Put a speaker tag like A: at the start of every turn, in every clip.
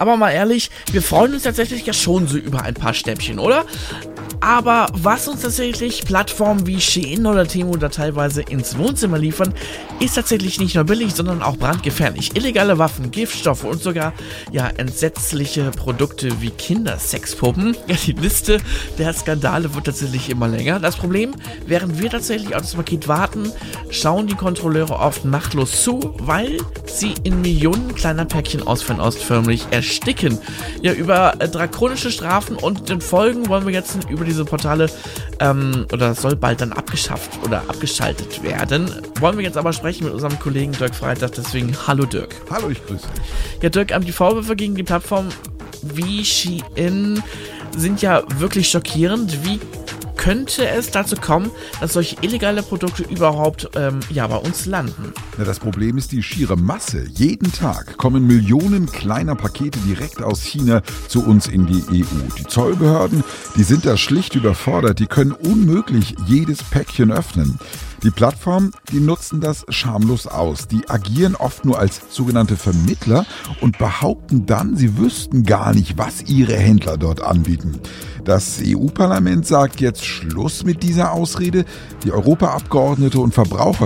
A: Aber mal ehrlich, wir freuen uns tatsächlich ja schon so über ein paar Schnäppchen, oder? Aber was uns tatsächlich Plattformen wie Shein oder Temu da teilweise ins Wohnzimmer liefern, ist tatsächlich nicht nur billig, sondern auch brandgefährlich. Illegale Waffen, Giftstoffe und sogar entsetzliche Produkte wie Kindersexpuppen. Ja, die Liste der Skandale wird tatsächlich immer länger. Das Problem, während wir tatsächlich auf das Paket warten, schauen die Kontrolleure oft machtlos zu, weil sie in Millionen kleiner Päckchen aus Fernost förmlich ersticken. Ja, über drakonische Strafen und den Folgen wollen wir jetzt über diese Portale, oder soll bald dann abgeschafft oder abgeschaltet werden. Wollen wir jetzt aber sprechen mit unserem Kollegen Dirk Freitag, deswegen hallo Dirk.
B: Hallo, ich grüße dich.
A: Ja Dirk, die Vorwürfe gegen die Plattform wie Shein sind ja wirklich schockierend. Wie könnte es dazu kommen, dass solche illegale Produkte überhaupt bei uns landen?
B: Na, das Problem ist die schiere Masse. Jeden Tag kommen Millionen kleiner Pakete direkt aus China zu uns in die EU. Die Zollbehörden, die sind da schlicht überfordert. Die können unmöglich jedes Päckchen öffnen. Die Plattformen, die nutzen das schamlos aus. Die agieren oft nur als sogenannte Vermittler und behaupten dann, sie wüssten gar nicht, was ihre Händler dort anbieten. Das EU-Parlament sagt jetzt Schluss mit dieser Ausrede. Die Europaabgeordnete und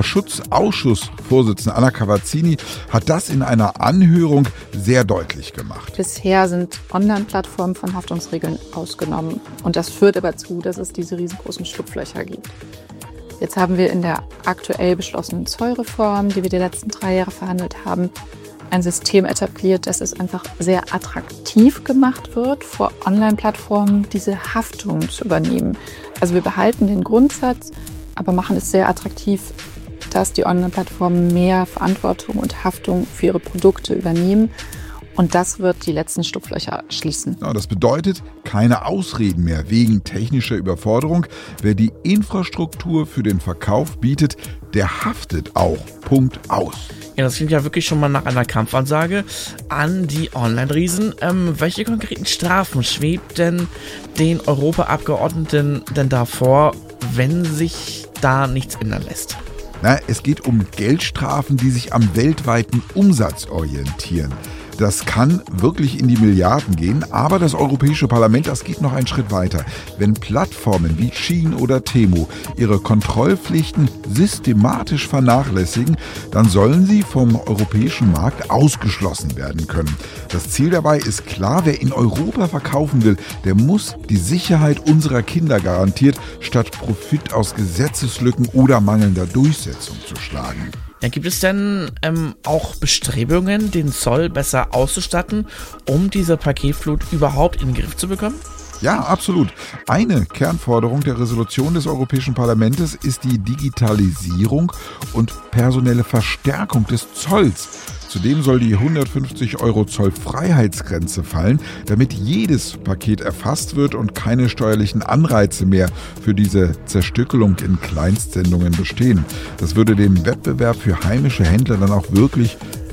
B: Verbraucherschutzausschussvorsitzende Anna Cavazzini hat das in einer Anhörung sehr deutlich gemacht.
C: Bisher sind Online-Plattformen von Haftungsregeln ausgenommen. Und das führt aber zu, dass es diese riesengroßen Schlupflöcher gibt. Jetzt haben wir in der aktuell beschlossenen Zollreform, die wir die letzten 3 Jahre verhandelt haben, ein System etabliert, dass es einfach sehr attraktiv gemacht wird, vor Online-Plattformen diese Haftung zu übernehmen. Also wir behalten den Grundsatz, aber machen es sehr attraktiv, dass die Online-Plattformen mehr Verantwortung und Haftung für ihre Produkte übernehmen. Und das wird die letzten Schlupflöcher schließen.
B: Ja, das bedeutet keine Ausreden mehr wegen technischer Überforderung. Wer die Infrastruktur für den Verkauf bietet, der haftet auch. Punkt aus.
A: Ja, das klingt ja wirklich schon mal nach einer Kampfansage an die Online-Riesen. Welche konkreten Strafen schwebt denn den Europaabgeordneten denn davor, wenn sich da nichts ändern lässt?
B: Na, es geht um Geldstrafen, die sich am weltweiten Umsatz orientieren. Das kann wirklich in die Milliarden gehen, aber das Europäische Parlament, das geht noch einen Schritt weiter. Wenn Plattformen wie Shein oder Temu ihre Kontrollpflichten systematisch vernachlässigen, dann sollen sie vom europäischen Markt ausgeschlossen werden können. Das Ziel dabei ist klar, wer in Europa verkaufen will, der muss die Sicherheit unserer Kinder garantiert, statt Profit aus Gesetzeslücken oder mangelnder Durchsetzung zu schlagen.
A: Ja, gibt es denn auch Bestrebungen, den Zoll besser auszustatten, um diese Paketflut überhaupt in den Griff zu bekommen?
B: Ja, absolut. Eine Kernforderung der Resolution des Europäischen Parlaments ist die Digitalisierung und personelle Verstärkung des Zolls. Zudem soll die 150 € Zollfreiheitsgrenze fallen, damit jedes Paket erfasst wird und keine steuerlichen Anreize mehr für diese Zerstückelung in Kleinstsendungen bestehen. Das würde den Wettbewerb für heimische Händler dann auch wirklich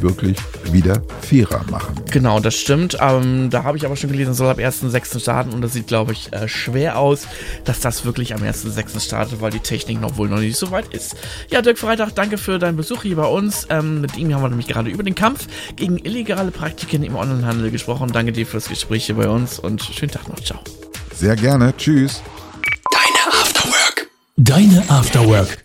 B: wieder fairer machen.
A: Genau, das stimmt. Da habe ich aber schon gelesen, es soll ab 1.6. starten und das sieht, glaube ich, schwer aus, dass das wirklich am 1.6. startet, weil die Technik noch nicht so weit ist. Ja, Dirk Freitag, danke für deinen Besuch hier bei uns. Mit ihm haben wir nämlich gerade über den Kampf gegen illegale Praktiken im Onlinehandel gesprochen. Danke dir fürs Gespräch hier bei uns und schönen Tag noch. Ciao.
B: Sehr gerne. Tschüss.
D: Deine Afterwork.